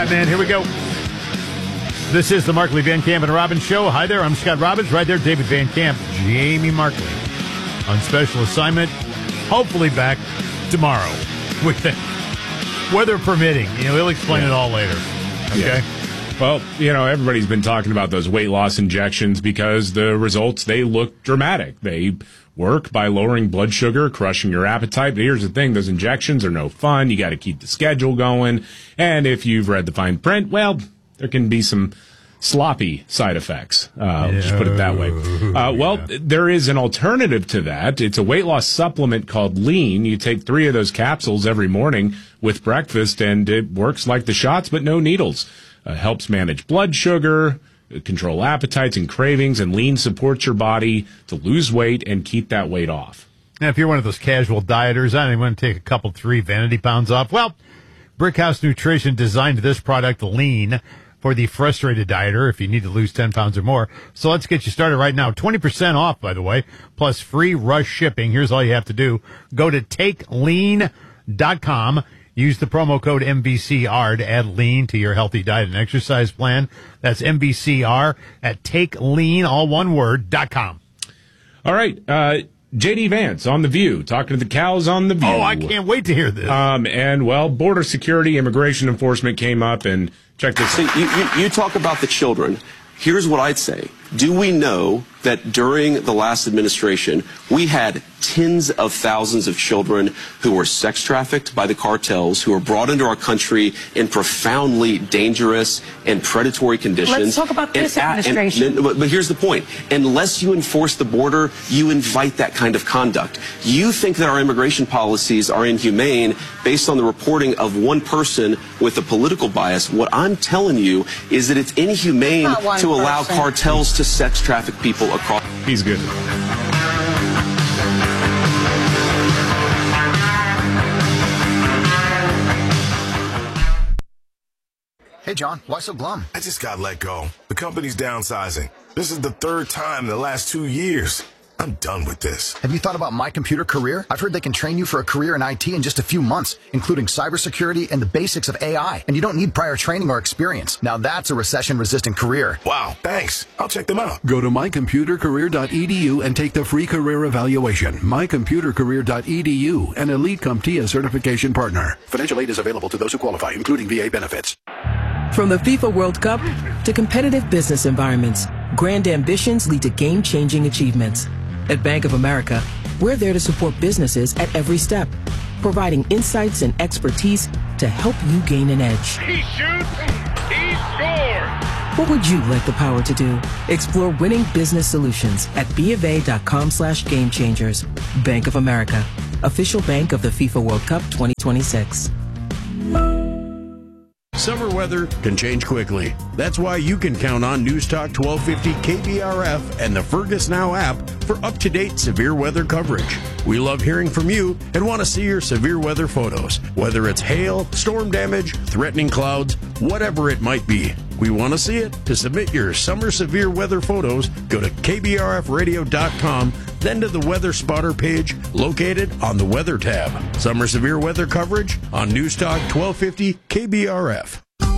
right, man, here we go. This is the Markley, Van Camp, and Robbins Show. Hi there, I'm Scott Robbins. Right there, David Van Camp, Jamie Markley on special assignment. Hopefully back tomorrow with the weather permitting. He'll explain it all later. Okay? Yeah. Well, everybody's been talking about those weight loss injections because the results, they look dramatic. They work by lowering blood sugar, crushing your appetite. But here's the thing, those injections are no fun. You got to keep the schedule going. And if you've read the fine print, well, there can be some sloppy side effects. Just put it that way. There is an alternative to that. It's a weight loss supplement called Lean. You take 3 of those capsules every morning with breakfast, and it works like the shots, but no needles. Helps manage blood sugar, control appetites and cravings, and Lean supports your body to lose weight and keep that weight off. Now, if you're one of those casual dieters, I want to take a couple, 3 vanity pounds off. Well, Brickhouse Nutrition designed this product, Lean, for the frustrated dieter if you need to lose 10 pounds or more. So let's get you started right now. 20% off, by the way, plus free rush shipping. Here's all you have to do. Go to takelean.com. Use the promo code MVCR to add Lean to your healthy diet and exercise plan. That's MVCR at takelean, all one word, .com. All right. J.D. Vance on The View, talking to the cows on The View. Oh, I can't wait to hear this. Border security, immigration enforcement came up, and check this out. You talk about the children. Here's what I'd say. Do we know that during the last administration, we had tens of thousands of children who were sex trafficked by the cartels, who were brought into our country in profoundly dangerous and predatory conditions? Let's talk about this administration. But here's the point. Unless you enforce the border, you invite that kind of conduct. You think that our immigration policies are inhumane based on the reporting of one person with a political bias. What I'm telling you is that it's inhumane to allow cartels to sex traffic people across. He's good. Hey, John, why so glum? I just got let go. The company's downsizing. This is the 3rd time in the last 2 years. I'm done with this. Have you thought about My Computer Career? I've heard they can train you for a career in IT in just a few months, including cybersecurity and the basics of AI. And you don't need prior training or experience. Now that's a recession-resistant career. Wow, thanks. I'll check them out. Go to mycomputercareer.edu and take the free career evaluation. mycomputercareer.edu, an Elite CompTIA certification partner. Financial aid is available to those who qualify, including VA benefits. From the FIFA World Cup to competitive business environments, grand ambitions lead to game-changing achievements. At Bank of America, we're there to support businesses at every step, providing insights and expertise to help you gain an edge. He shoots, he scores! What would you like the power to do? Explore winning business solutions at BofA.com/gamechangers. Bank of America, official bank of the FIFA World Cup 2026. Summer weather can change quickly. That's why you can count on News Talk 1250 KBRF and the Fergus Now app for up-to-date severe weather coverage. We love hearing from you and want to see your severe weather photos, whether it's hail, storm damage, threatening clouds, whatever it might be. We want to see it. To submit your summer severe weather photos, go to kbrfradio.com, then to the Weather Spotter page located on the Weather tab. Summer severe weather coverage on News Talk 1250 KBRF.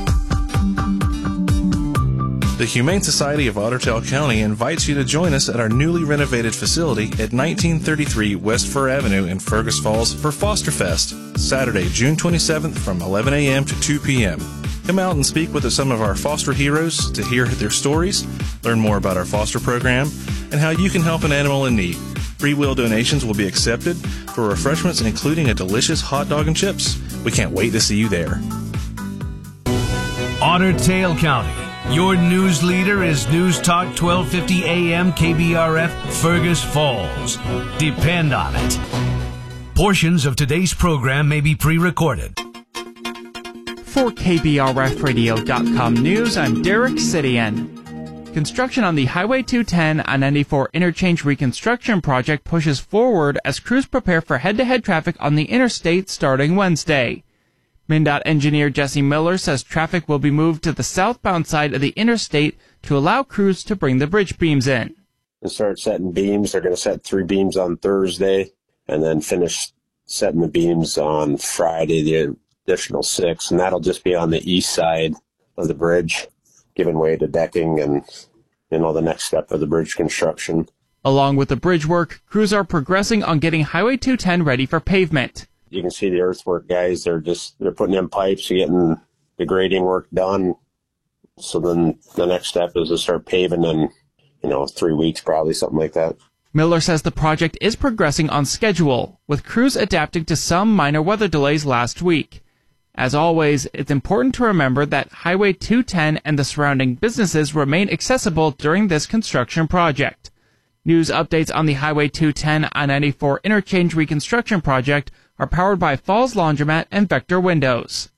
The Humane Society of Otter Tail County invites you to join us at our newly renovated facility at 1933 West Fur Avenue in Fergus Falls for Foster Fest, Saturday, June 27th from 11 a.m. to 2 p.m. Come out and speak with some of our foster heroes to hear their stories, learn more about our foster program, and how you can help an animal in need. Free will donations will be accepted for refreshments, including a delicious hot dog and chips. We can't wait to see you there. Otter Tail County. Your news leader is News Talk 1250 AM KBRF Fergus Falls. Depend on it. Portions of today's program may be pre-recorded. For KBRFradio.com News, I'm Derek Sidian. Construction on the Highway 210 I-94 interchange reconstruction project pushes forward as crews prepare for head-to-head traffic on the interstate starting Wednesday. MnDOT engineer Jesse Miller says traffic will be moved to the southbound side of the interstate to allow crews to bring the bridge beams in. They start setting beams. They're going to set 3 beams on Thursday and then finish setting the beams on Friday, additional 6, and that'll just be on the east side of the bridge, giving way to decking and, the next step of the bridge construction. Along with the bridge work, crews are progressing on getting Highway 210 ready for pavement. You can see the earthwork guys, they're putting in pipes, getting the grading work done. So then the next step is to start paving in, 3 weeks, probably, something like that. Miller says the project is progressing on schedule, with crews adapting to some minor weather delays last week. As always, it's important to remember that Highway 210 and the surrounding businesses remain accessible during this construction project. News updates on the Highway 210 I-94 interchange reconstruction project are powered by Falls Laundromat and Vector Windows.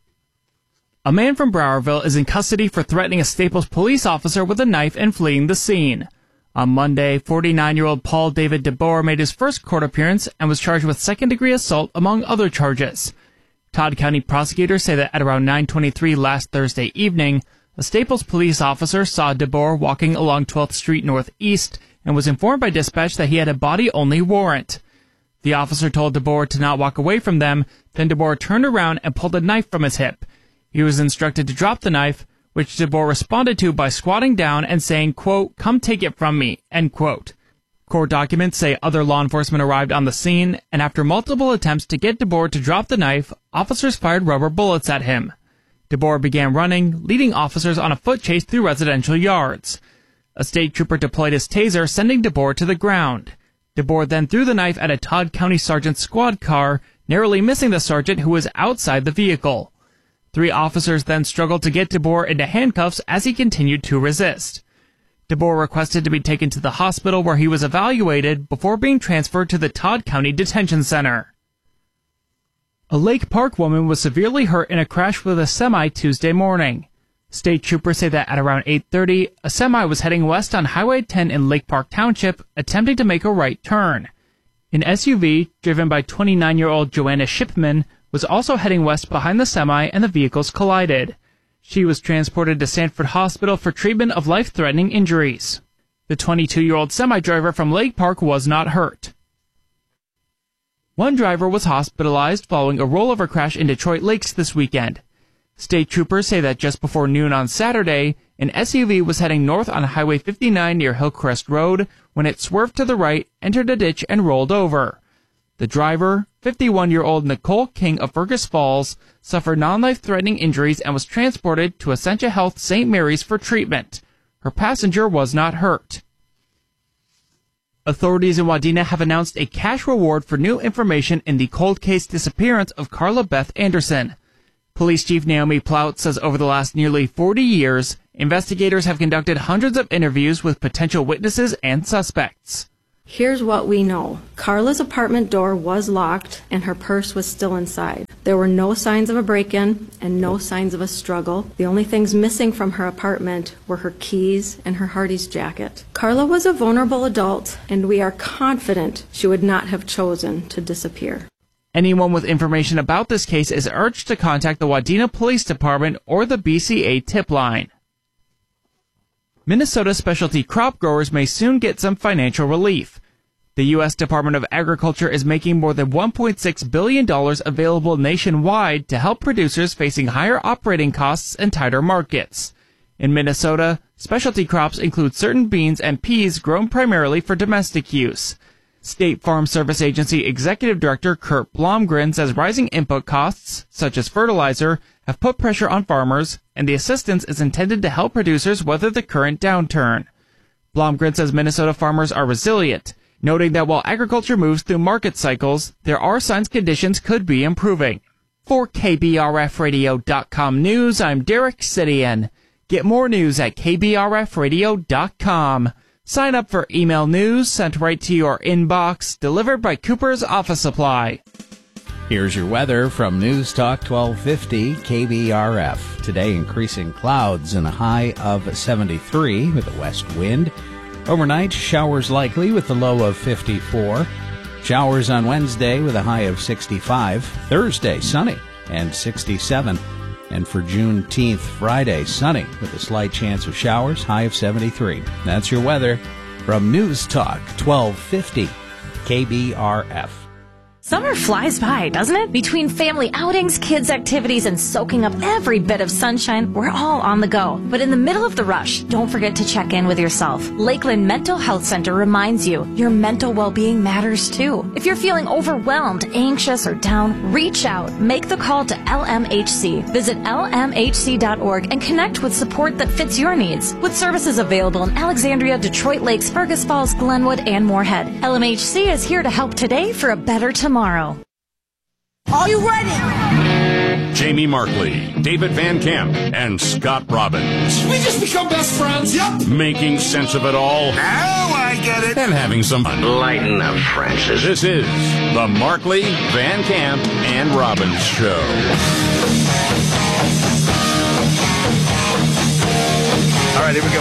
A man from Browerville is in custody for threatening a Staples police officer with a knife and fleeing the scene. On Monday, 49-year-old Paul David DeBoer made his first court appearance and was charged with second-degree assault, among other charges. Todd County prosecutors say that at around 9:23 last Thursday evening, a Staples police officer saw DeBoer walking along 12th Street Northeast and was informed by dispatch that he had a body-only warrant. The officer told DeBoer to not walk away from them, then DeBoer turned around and pulled a knife from his hip. He was instructed to drop the knife, which DeBoer responded to by squatting down and saying, quote, "Come take it from me," end quote. Court documents say other law enforcement arrived on the scene, and after multiple attempts to get DeBoer to drop the knife, officers fired rubber bullets at him. DeBoer began running, leading officers on a foot chase through residential yards. A state trooper deployed his taser, sending DeBoer to the ground. DeBoer then threw the knife at a Todd County sergeant's squad car, narrowly missing the sergeant who was outside the vehicle. 3 officers then struggled to get DeBoer into handcuffs as he continued to resist. DeBoer requested to be taken to the hospital where he was evaluated before being transferred to the Todd County Detention Center. A Lake Park woman was severely hurt in a crash with a semi Tuesday morning. State troopers say that at around 8:30, a semi was heading west on Highway 10 in Lake Park Township, attempting to make a right turn. An SUV, driven by 29-year-old Joanna Shipman, was also heading west behind the semi, and the vehicles collided. She was transported to Sanford Hospital for treatment of life-threatening injuries. The 22-year-old semi-driver from Lake Park was not hurt. One driver was hospitalized following a rollover crash in Detroit Lakes this weekend. State troopers say that just before noon on Saturday, an SUV was heading north on Highway 59 near Hillcrest Road when it swerved to the right, entered a ditch, and rolled over. The driver, 51-year-old Nicole King of Fergus Falls, suffered non-life-threatening injuries and was transported to Essentia Health St. Mary's for treatment. Her passenger was not hurt. Authorities in Wadena have announced a cash reward for new information in the cold case disappearance of Carla Beth Anderson. Police Chief Naomi Plout says over the last nearly 40 years, investigators have conducted hundreds of interviews with potential witnesses and suspects. Here's what we know. Carla's apartment door was locked and her purse was still inside. There were no signs of a break-in and no signs of a struggle. The only things missing from her apartment were her keys and her Hardee's jacket. Carla was a vulnerable adult, and we are confident she would not have chosen to disappear. Anyone with information about this case is urged to contact the Wadena Police Department or the BCA tip line. Minnesota specialty crop growers may soon get some financial relief. The U.S. Department of Agriculture is making more than $1.6 billion available nationwide to help producers facing higher operating costs and tighter markets. In Minnesota, specialty crops include certain beans and peas grown primarily for domestic use. State Farm Service Agency Executive Director Kurt Blomgren says rising input costs, such as fertilizer, have put pressure on farmers, and the assistance is intended to help producers weather the current downturn. Blomgren says Minnesota farmers are resilient, noting that while agriculture moves through market cycles, there are signs conditions could be improving. For KBRFradio.com News, I'm Derek Sidian. Get more news at KBRFradio.com. Sign up for email news sent right to your inbox, delivered by Cooper's Office Supply. Here's your weather from News Talk 1250 KBRF. Today, increasing clouds and a high of 73 with a west wind. Overnight, showers likely with a low of 54. Showers on Wednesday with a high of 65. Thursday, sunny and 67. And for Juneteenth, Friday, sunny with a slight chance of showers, high of 73. That's your weather from News Talk 1250 KBRF. Summer flies by, doesn't it? Between family outings, kids' activities, and soaking up every bit of sunshine, we're all on the go. But in the middle of the rush, don't forget to check in with yourself. Lakeland Mental Health Center reminds you your mental well-being matters too. If you're feeling overwhelmed, anxious, or down, reach out. Make the call to LMHC. Visit lmhc.org and connect with support that fits your needs. With services available in Alexandria, Detroit Lakes, Fergus Falls, Glenwood, and Moorhead. LMHC is here to help today for a better tomorrow. Are you ready? Jamie Markley, David Van Camp, and Scott Robbins. We just become best friends, yep. Making sense of it all. Now I get it. And having some fun. Lighten up, Francis. This is the Markley, Van Camp, and Robbins Show. All right, here we go.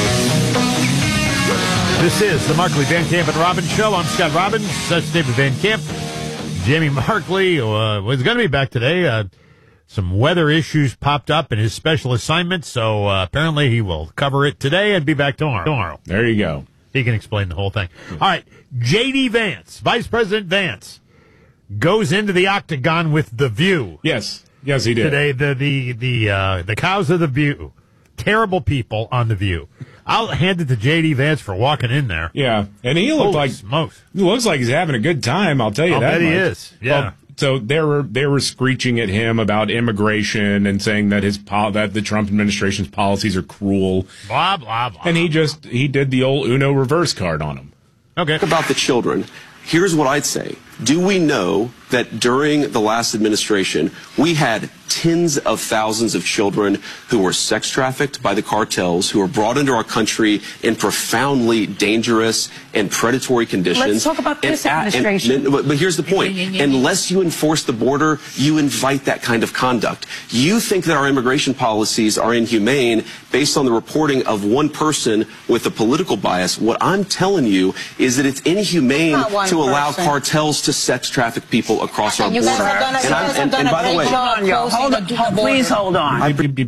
This is the Markley, Van Camp, and Robbins Show. I'm Scott Robbins. That's David Van Camp. Jamie Markley was going to be back today. Some weather issues popped up in his special assignment, so apparently he will cover it today and be back tomorrow. There you go. He can explain the whole thing. All right, J.D. Vance, Vice President Vance, goes into the octagon with The View. Yes, he did. Today, the cows of The View. Terrible people on The View. I'll hand it to J.D. Vance for walking in there. Yeah, and he looked he looks like he's having a good time. I'll tell you that. I bet he is. Yeah. Well, so they were screeching at him about immigration and saying that that the Trump administration's policies are cruel. Blah blah blah. And he did the old Uno reverse card on him. Okay. About the children. Here's what I'd say. Do we know that during the last administration, we had tens of thousands of children who were sex trafficked by the cartels, who were brought into our country in profoundly dangerous and predatory conditions? Let's talk about this administration. But here's the point. Unless you enforce the border, you invite that kind of conduct. You think that our immigration policies are inhumane based on the reporting of one person with a political bias. What I'm telling you is that it's inhumane to allow cartels to sex traffic people across our border. And by the way, please hold on.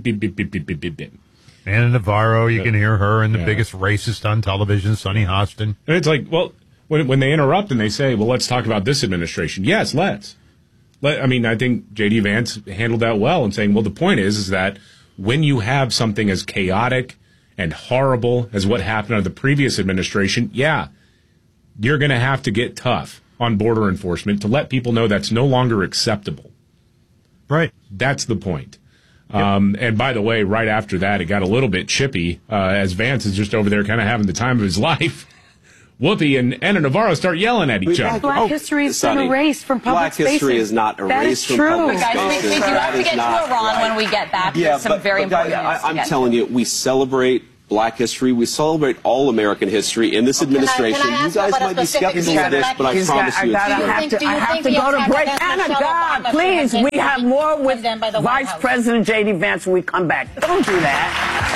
Anna Navarro, you can hear her, and the biggest racist on television, Sonny Hostin. And it's like, well, when they interrupt and they say, well, let's talk about this administration. Yes, let's. I mean, I think J.D. Vance handled that well in saying, well, the point is that when you have something as chaotic and horrible as what happened under the previous administration, you're going to have to get tough on border enforcement to let people know that's no longer acceptable. Right. That's the point. And by the way, right after that, it got a little bit chippy as Vance is just over there kind of having the time of his life. Whoopi and Anna Navarro start yelling at each other. Black history has been erased from public spaces. Black history is not erased from public spaces. Guys, we do have to get to Iran when we get back. Some very important news. I'm telling you, we celebrate Black history. We celebrate all American history in this administration. You guys might be skeptical of this, but I promise you it's I have to go to break. Anna, God, please, we have more with Vice President J.D. Vance when we come back. Don't do that.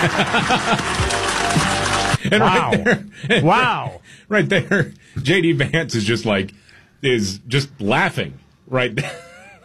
And wow. Right there, J.D. Vance is just laughing right there.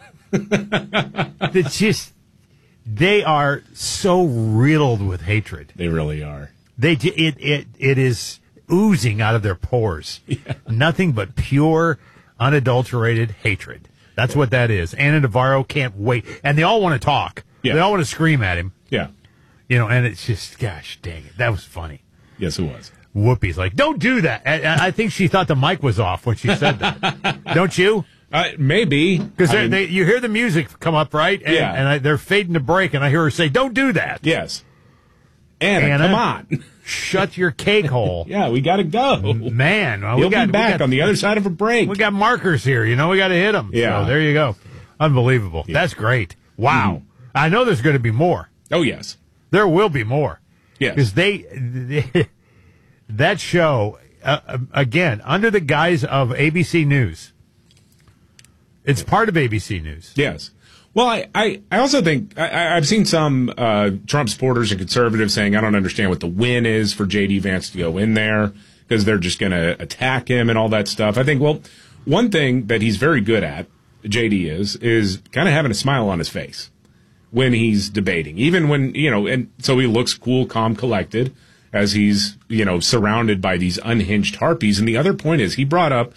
They are so riddled with hatred. They really are. It is oozing out of their pores. Yeah. Nothing but pure, unadulterated hatred. That's what that is. Anna Navarro can't wait. And they all want to talk. Yeah. They all want to scream at him. Yeah. And it's just, gosh dang it. That was funny. Yes, it was. Whoopi's like, don't do that. I think she thought the mic was off when she said that. Don't you? Maybe. Because you hear the music come up, right? And they're fading to break, and I hear her say, don't do that. Yes. Anna, come on. Shut your cake hole. Yeah, we got to go. Man. We'll be back on the other side of a break. We got markers here. We got to hit them. Yeah. So there you go. Unbelievable. Yeah. That's great. Wow. Mm-hmm. I know there's going to be more. Oh, yes. There will be more. Yes. Because that show, again, under the guise of ABC News, it's part of ABC News. Yes. Well, I also think I've seen some Trump supporters and conservatives saying, I don't understand what the win is for J.D. Vance to go in there because they're just going to attack him and all that stuff. I think, well, one thing that he's very good at, J.D. is kind of having a smile on his face when he's debating, even when, and so he looks cool, calm, collected as he's, surrounded by these unhinged harpies. And the other point is he brought up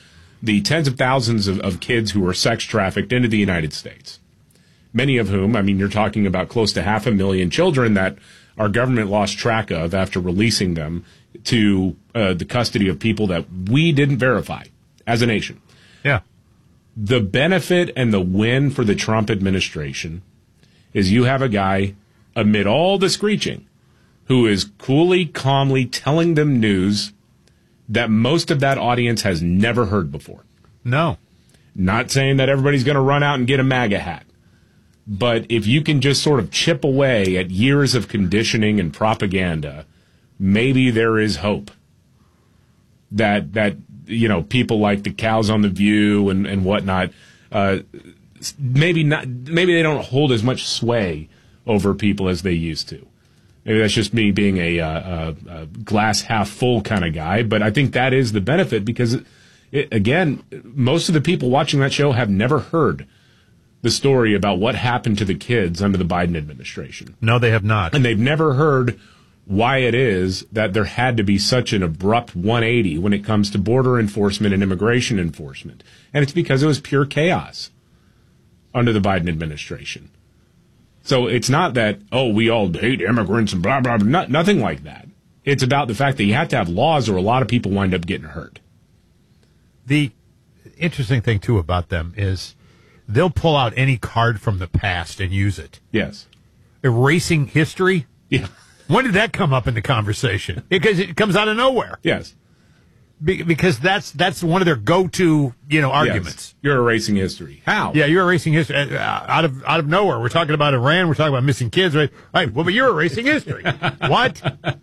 the tens of thousands of kids who are sex trafficked into the United States. Many of whom, I mean, you're talking about close to 500,000 children that our government lost track of after releasing them to the custody of people that we didn't verify as a nation. Yeah. The benefit and the win for the Trump administration is you have a guy, amid all the screeching, who is coolly, calmly telling them news that most of that audience has never heard before. No. Not saying that everybody's going to run out and get a MAGA hat. But if you can just sort of chip away at years of conditioning and propaganda, maybe there is hope that people like the cows on the View and whatnot, maybe they don't hold as much sway over people as they used to. Maybe that's just me being a glass half full kind of guy, but I think that is the benefit because, again, most of the people watching that show have never heard the story about what happened to the kids under the Biden administration. No, they have not. And they've never heard why it is that there had to be such an abrupt 180 when it comes to border enforcement and immigration enforcement. And it's because it was pure chaos under the Biden administration. So it's not that, we all hate immigrants and blah, blah, blah. Nothing like that. It's about the fact that you have to have laws or a lot of people wind up getting hurt. The interesting thing, too, about them is they'll pull out any card from the past and use it. Yes. Erasing history? Yeah. When did that come up in the conversation? Because it comes out of nowhere. Yes. Because that's one of their go-to, arguments. Yes. You're erasing history. How? Yeah, you're erasing history out of nowhere. We're talking about Iran. We're talking about missing kids. Right? Well, but you're erasing history. What?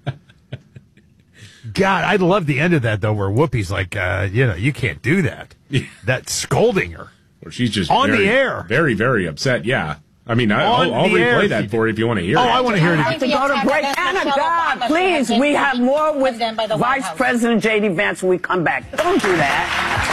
God, I love the end of that though, where Whoopi's like, you can't do that. Yeah. That's scolding her. Or she's just on the air, very, very upset. Yeah. I mean, I'll replay that for you if you want to hear it. Oh, I want to hear it. We have to go to break. Anna, God, please, we have more with Vice President J.D. Vance when we come back. Don't do that.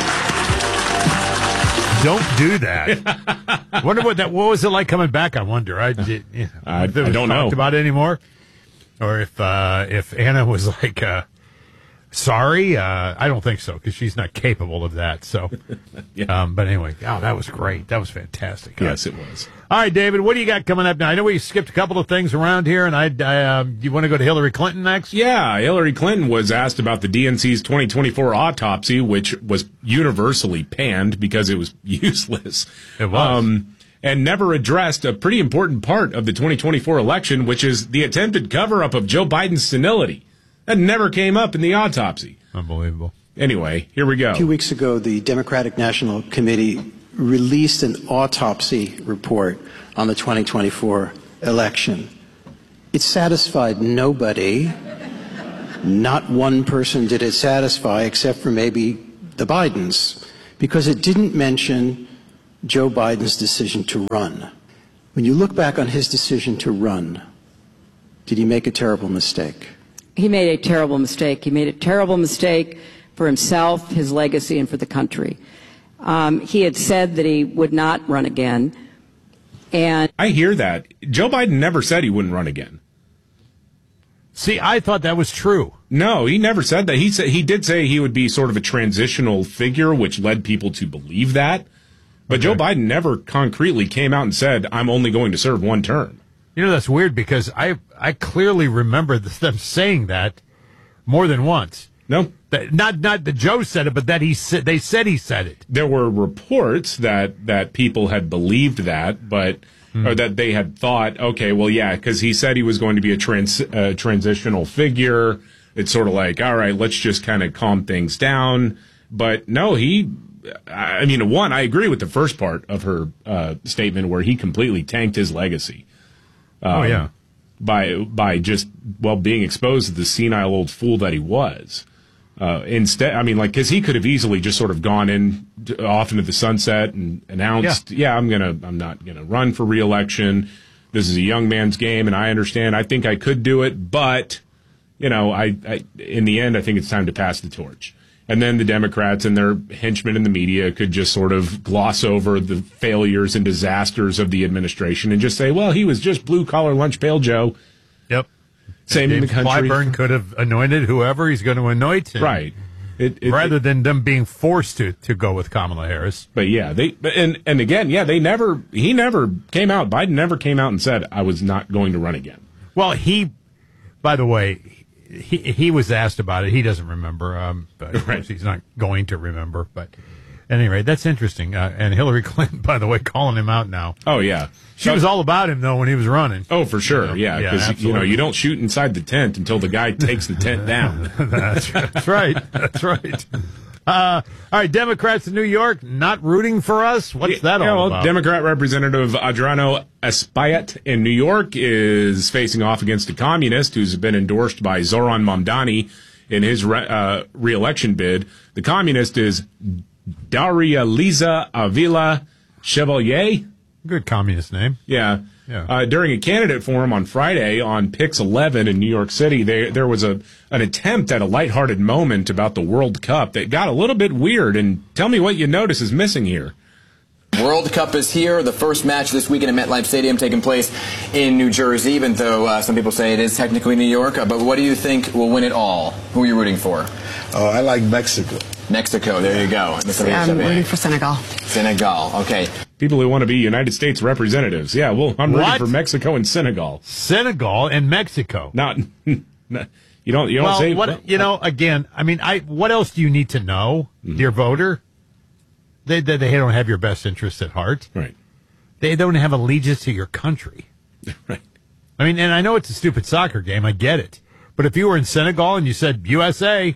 Don't do that. Wonder what was it like coming back? I wonder. I don't know about it anymore, or if Anna was like, sorry, I don't think so because she's not capable of that. So, yeah. But anyway, that was great. That was fantastic. Yes, it was. All right, David, what do you got coming up now? I know we skipped a couple of things around here, and you want to go to Hillary Clinton next? Yeah, Hillary Clinton was asked about the DNC's 2024 autopsy, which was universally panned because it was useless. It was. And never addressed a pretty important part of the 2024 election, which is the attempted cover-up of Joe Biden's senility. That never came up in the autopsy. Unbelievable. Anyway, here we go. 2 weeks ago, the Democratic National Committee released an autopsy report on the 2024 election. It satisfied nobody. Not one person did it satisfy except for maybe the Bidens, because it didn't mention Joe Biden's decision to run. When you look back on his decision to run, did he make a terrible mistake? He made a terrible mistake. He made a terrible mistake for himself, his legacy, and for the country. He had said that he would not run again. And I hear that. Joe Biden never said he wouldn't run again. See, I thought that was true. No, he never said that. He did say he would be sort of a transitional figure, which led people to believe that. But okay. Joe Biden never concretely came out and said, I'm only going to serve one term. That's weird because I clearly remember them saying that more than once. No. Not that Joe said it, but that they said he said it. There were reports that people had believed that, but or that they had thought, okay, well, yeah, because he said he was going to be a transitional figure. It's sort of like, all right, let's just kind of calm things down. But no, I agree with the first part of her statement where he completely tanked his legacy. By just being exposed to the senile old fool that he was. Instead, because he could have easily just sort of gone off into the sunset and announced, I'm not gonna run for re-election. This is a young man's game, and I understand. I think I could do it, but I in the end, I think it's time to pass the torch. And then the Democrats and their henchmen in the media could just sort of gloss over the failures and disasters of the administration and just say, well, he was just blue-collar lunch pail Joe. Yep. Same in the country. Clyburn could have anointed whoever he's going to anoint. Right. rather than them being forced to go with Kamala Harris. But yeah, and again, yeah, he never came out. Biden never came out and said, I was not going to run again. Well, by the way, he was asked about it. He doesn't remember, but of course he's not going to remember. But at any rate, that's interesting. And Hillary Clinton, by the way, calling him out now. Oh, yeah. She was all about him, though, when he was running. Oh, for sure, yeah. Because, you don't shoot inside the tent until the guy takes the tent down. That's right. That's right. All right, Democrats in New York not rooting for us? What's that all about? Democrat Representative Adriano Espaillat in New York is facing off against a communist who's been endorsed by Zoran Mamdani in his re-election bid. The communist is Daria Liza Avila Chevalier. Good communist name. Yeah. During a candidate forum on Friday on Pix 11 in New York City, there was an attempt at a lighthearted moment about the World Cup that got a little bit weird. And tell me what you notice is missing here. World Cup is here. The first match this weekend at MetLife Stadium taking place in New Jersey, even though some people say it is technically New York. But what do you think will win it all? Who are you rooting for? Oh, I like Mexico. Mexico, there you go. I'm rooting for Senegal. Senegal, okay. People who want to be United States representatives. Yeah, well, I'm rooting for Mexico and Senegal. Senegal and Mexico. Not, you don't say. Again, I mean, what else do you need to know, dear voter? They don't have your best interests at heart. Right. They don't have allegiance to your country. Right. I mean, and I know it's a stupid soccer game. I get it. But if you were in Senegal and you said USA,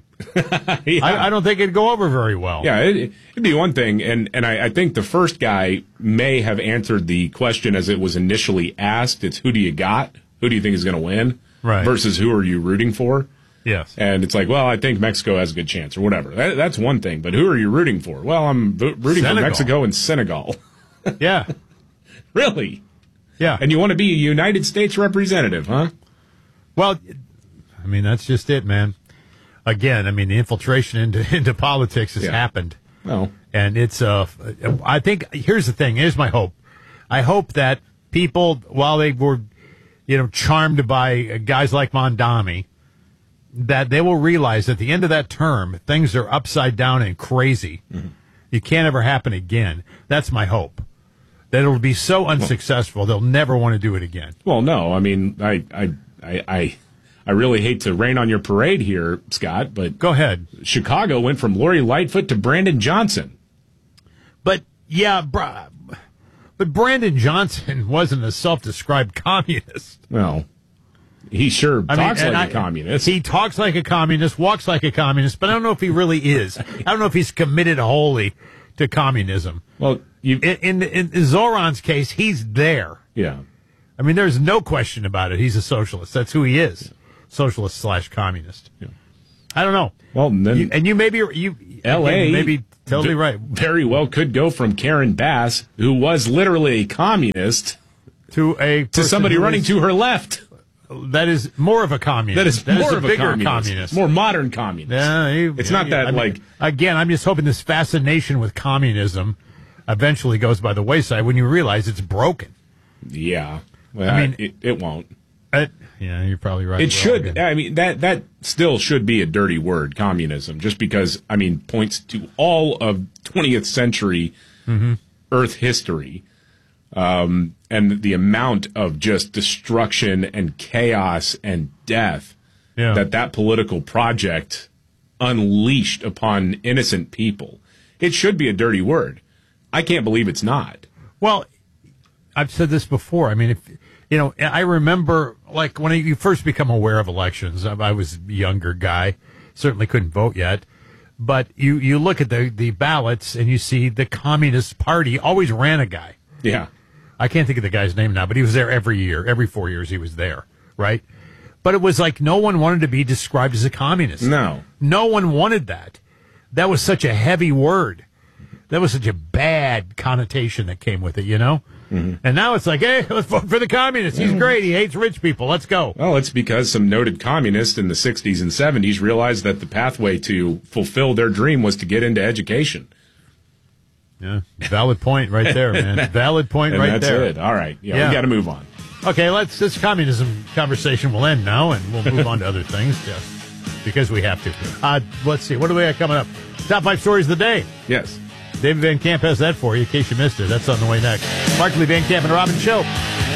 I don't think it'd go over very well. Yeah, it'd be one thing. And I think the first guy may have answered the question as it was initially asked. It's who do you got? Who do you think is going to win? Right. Versus who are you rooting for? Yes. And it's like, well, I think Mexico has a good chance or whatever. That's one thing. But who are you rooting for? Well, I'm rooting for Mexico and Senegal. Yeah. Really? Yeah. And you want to be a United States representative, huh? Well, I mean, that's just it, man. Again, I mean, the infiltration into politics has happened. Well, and it's, I think, here's the thing. Here's my hope. I hope that people, while they were, charmed by guys like Mamdani, that they will realize at the end of that term, things are upside down and crazy. Mm-hmm. It can't ever happen again. That's my hope. That it'll be so unsuccessful, they'll never want to do it again. Well, no, I mean, I really hate to rain on your parade here, Scott, but go ahead. Chicago went from Lori Lightfoot to Brandon Johnson. But Brandon Johnson wasn't a self-described communist. Well, he sure talks like a communist. He talks like a communist, walks like a communist, but I don't know if he really is. I don't know if he's committed wholly to communism. Well, in Zoran's case, he's there. Yeah. I mean, there's no question about it. He's a socialist. That's who he is. Yeah. Socialist/communist. Yeah. I don't know. Well, then you maybe L.A. maybe totally right. Very well could go from Karen Bass, who was literally a communist, to somebody running to her left. That is more of a communist. That is more of a bigger communist. More modern communist. It's not that Again, I'm just hoping this fascination with communism eventually goes by the wayside when you realize it's broken. Yeah. Well, I mean, it won't. Yeah, you're probably right. It should. I mean, that still should be a dirty word, communism, just because, I mean, points to all of 20th century Earth history. And the amount of just destruction and chaos and death that political project unleashed upon innocent people. It should be a dirty word. I can't believe it's not. Well, I've said this before. I mean, I remember, like, when you first become aware of elections, I was a younger guy, certainly couldn't vote yet, but you look at the ballots and you see the Communist Party always ran a guy. Yeah. I can't think of the guy's name now, but he was there every year. Every 4 years he was there, right? But it was like no one wanted to be described as a communist. No. No one wanted that. That was such a heavy word. That was such a bad connotation that came with it, Mm-hmm. And now it's like, hey, let's vote for the communist. He's great. He hates rich people. Let's go. Well, it's because some noted communists in the 60s and 70s realized that the pathway to fulfill their dream was to get into education. Yeah, valid point right there, man. Valid point right there. That's it. All right. Yeah. We got to move on. Okay, this communism conversation will end now, and we'll move on to other things. Yeah. because we have to. Let's see. What do we got coming up? Top 5 stories of the day. Yes. David Van Camp has that for you in case you missed it. That's on the way next. Markley, Van Camp, and Robbins Show.